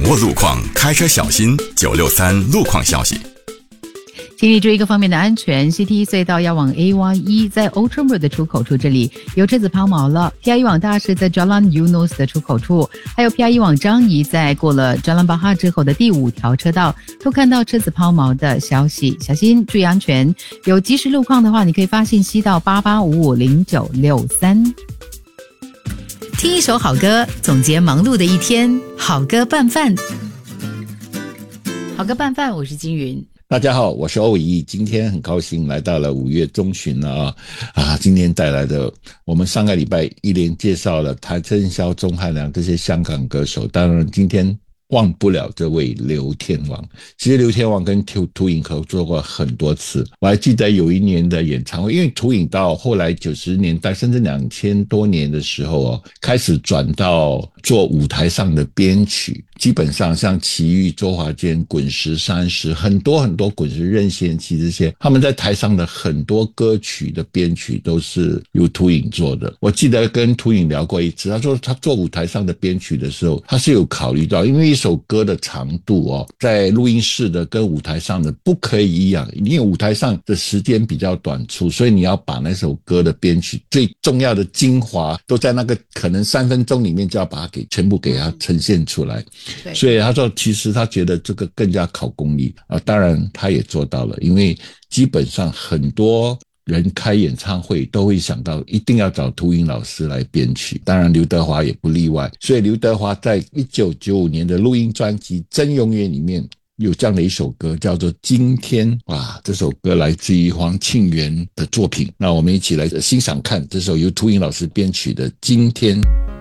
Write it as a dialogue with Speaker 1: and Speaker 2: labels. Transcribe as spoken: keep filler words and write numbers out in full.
Speaker 1: 握路况，开车小心。九六三路况消息。
Speaker 2: 请你注意各方面的安全。 C T 隧道要往 A Y 一， 在 Outram Road 的出口处，这里有车子抛锚了。 P I 一 往大石在 Jalan Eunos 的出口处，还有 P I 一 往张仪在过了 Jalan Bahar 之后的第五条车道都看到车子抛锚的消息，小心注意安全。有即时路况的话，你可以发信息到八八五五零九六三。听一首好歌，总结忙碌的一天。好歌拌饭，好歌拌饭，我是金云。
Speaker 3: 大家好，我是欧怡，今天很高兴来到了五月中旬了啊！啊，今天带来的，我们上个礼拜一连介绍了谭正宵、钟汉良这些香港歌手，当然今天忘不了这位刘天王。其实刘天王跟涂涂颖合作过很多次，我还记得有一年的演唱会，因为涂颖到后来九十年代甚至两千多年的时候哦，开始转到做舞台上的编曲，基本上像齐豫、周华健、滚石、三十，很多很多滚石、任贤齐这些，他们在台上的很多歌曲的编曲都是由涂颖做的。我记得跟涂颖聊过一次，他说他做舞台上的编曲的时候，他是有考虑到，因为一首歌的长度哦，在录音室的跟舞台上的不可以一样，因为舞台上的时间比较短促，所以你要把那首歌的编曲最重要的精华都在那个可能三分钟里面就要把它给全部给它呈现出来。所以他说其实他觉得这个更加考功力啊，当然他也做到了，因为基本上很多人开演唱会都会想到一定要找涂颖老师来编曲，当然刘德华也不例外。所以刘德华在一九九五年的录音专辑《真永远》里面有这样的一首歌叫做《今天》，哇，这首歌来自于黄庆元的作品。那我们一起来欣赏看这首由涂颖老师编曲的《今天》。